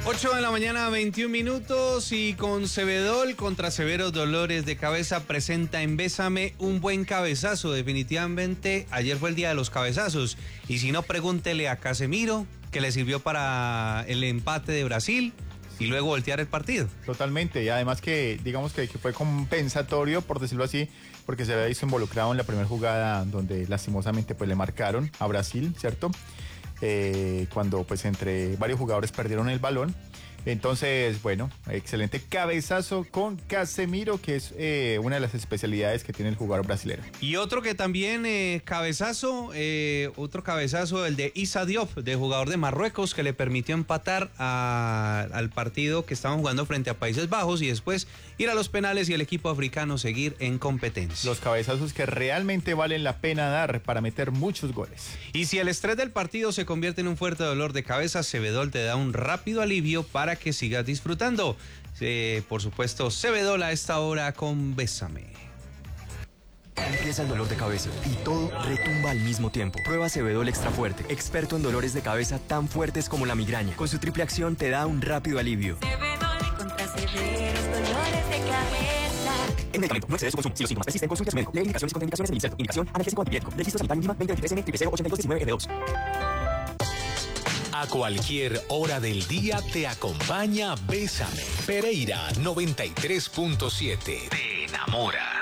8 de la mañana, 21 minutos, y con Cebedol contra severos dolores de cabeza presenta en Bésame un buen cabezazo. Definitivamente ayer fue el día de los cabezazos, y si no, pregúntele a Casemiro, que le sirvió para el empate de Brasil y luego voltear el partido. Totalmente, y además que digamos que fue compensatorio, por decirlo así, porque se había visto involucrado en la primera jugada donde lastimosamente pues le marcaron a Brasil, ¿cierto? Cuando pues entre varios jugadores perdieron el balón. Entonces, bueno, excelente cabezazo con Casemiro, que es una de las especialidades que tiene el jugador brasileño. Y otro que también cabezazo, el de Issa Diop, de jugador de Marruecos, que le permitió empatar al partido que estaban jugando frente a Países Bajos y después ir a los penales y el equipo africano seguir en competencia. Los cabezazos que realmente valen la pena dar para meter muchos goles. Y si el estrés del partido se convierte en un fuerte dolor de cabeza, Cebedol te da un rápido alivio para que sigas disfrutando. Por supuesto, Cebedol a esta hora con Bésame. Empieza el dolor de cabeza y todo retumba al mismo tiempo. Prueba Cebedol Extra Fuerte, experto en dolores de cabeza tan fuertes como la migraña. Con su triple acción te da un rápido alivio. Cebedol contra severos dolores de cabeza. El medicamento no excede su consumo. Si los síntomas persisten, consulte a su médico. Lee indicaciones y contraindicaciones en el inserto. Indicación: analgésico antipirético. Registro sanitario mínima 2023N008219R2. A cualquier hora del día te acompaña Bésame. Pereira 93.7. Te enamora.